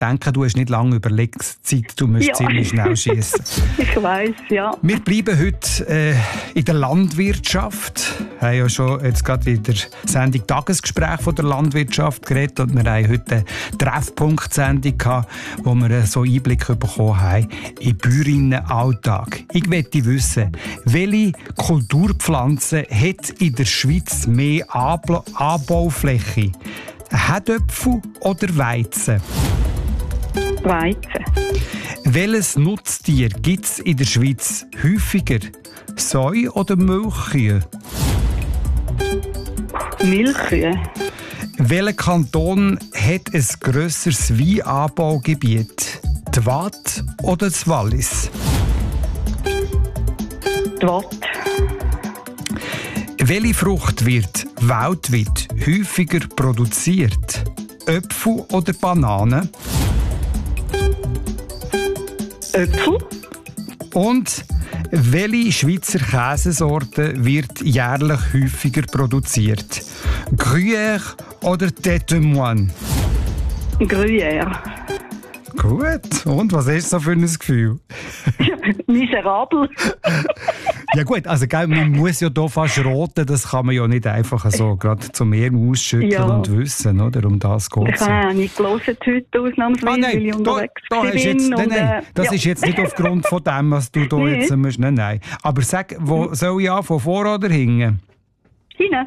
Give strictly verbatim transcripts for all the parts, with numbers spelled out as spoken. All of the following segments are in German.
denke, du hast nicht lange Überlegungszeit, du musst Ja. ziemlich schnell schießen. Ich weiss, ja. Wir bleiben heute äh, in der Landwirtschaft. Wir haben ja schon jetzt gerade in der Sendung Tagesgespräch von der Landwirtschaft geredet und wir haben heute eine Treffpunkt-Sendung gehabt, wo wir äh, so Einblick bekommen haben in Bäuerinnenalltag. Ich möchte wissen, welche Kulturpflanze hat in der Schweiz mehr Anbla- Anbaufläche? Herdöpfel oder Weizen? Weizen. Welches Nutztier gibt es in der Schweiz häufiger? Säu oder Milchkühe? Milchkühe. Welcher Kanton hat ein grösseres Weinanbaugebiet? Die Waadt oder das Wallis? Die Watt. Welche Frucht wird weltweit häufiger produziert? Äpfel oder Bananen? Äpfel. Und welche Schweizer Käsesorte wird jährlich häufiger produziert? Gruyère oder Tête de Moine? Gruyère. Gut. Und was ist so für ein Gefühl? Miserabel. Ja gut, also gell, man muss ja hier fast roten, das kann man ja nicht einfach so gerade zum Meer ausschütteln Ja. und wissen, oder? Um das geht Ich es. habe auch nicht gelesen heute ausnahmsweise, Ah, nein, weil ich da, unterwegs da hast bin. jetzt, nein, und, nein, äh, das ja. ist jetzt nicht aufgrund von dem, was du da Nee. jetzt musst. Nein, nein. Aber sag, wo soll ich anfangen, vor oder hinten? Hinein.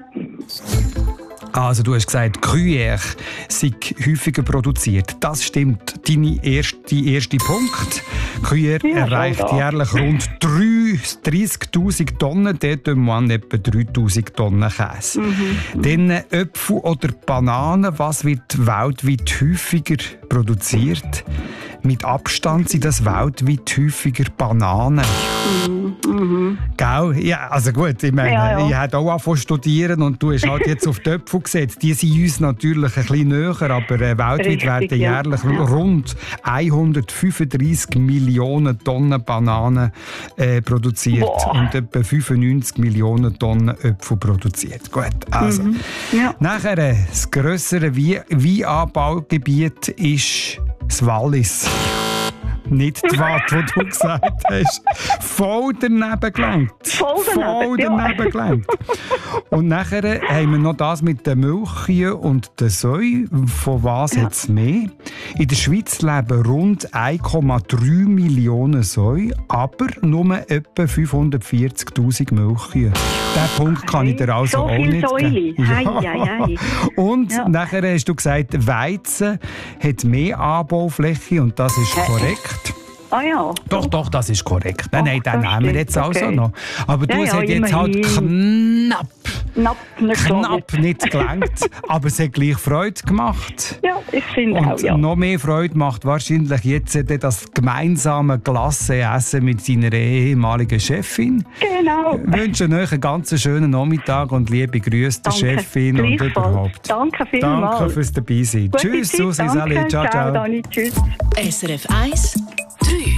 Also du hast gesagt, Gruyère sei häufiger produziert. Das stimmt. Dein erste, erste Punkt. Gruyère Ja, erreicht schon da. jährlich rund dreißigtausend Tonnen, dort im Mann etwa dreitausend Tonnen Käse. Mhm. Dann Äpfel oder Bananen, was wird weltweit häufiger produziert? Mit Abstand sind das weltweit häufiger Bananen. Mhm. Gell? Ja, also gut, ich meine, Ja, ja. ich habe auch angefangen zu studieren und du hast halt jetzt auf die Äpfel gesetzt. Die sind uns natürlich ein bisschen näher, aber äh, weltweit Richtig, werden ja. jährlich Ja. rund hundertfünfunddreissig Millionen Tonnen Bananen äh, produziert Boah. und etwa fünfundneunzig Millionen Tonnen Äpfel produziert. Gut, also. Ja. Nachher, äh, das grössere Wei- Weinanbaugebiet ist das Wallis. Nicht die Watt, die du gesagt hast. Voll daneben gelangt. Voll daneben, Voll ja. daneben gelangt. Und nachher haben wir noch das mit den Milchkühen und den Säu. Von was hat es mehr? In der Schweiz leben rund eins Komma drei Millionen Säu, aber nur etwa fünfhundertvierzigtausend Milchkühe. Diesen Punkt kann ich dir also So auch viel nicht Säule. geben. Hei, hei, hei. Und Ja. nachher hast du gesagt, Weizen hat mehr Anbaufläche und das ist korrekt. Ah ja. Doch, doch, das ist korrekt. Nein, Ach, nein, den das nehmen wir jetzt stimmt, also okay. noch. Aber du, Ja, es ja, hat jetzt halt immerhin. knapp, Knapp nicht knapp gelangt. nicht gelangt. Aber es hat gleich Freude gemacht. Ja, ich finde auch, Und ja. noch mehr Freude macht wahrscheinlich jetzt das gemeinsame Glasse-Essen mit seiner ehemaligen Chefin. Genau. Ich wünsche euch einen ganz schönen Nachmittag und liebe Grüße der Danke. Chefin und Gleichfalls. überhaupt. Danke vielmals. Danke fürs Dabeisein. Gute Tschüss, Zeit, Susi, danke. Sally, ciao, ciao. Dani, tschüss. S R F eins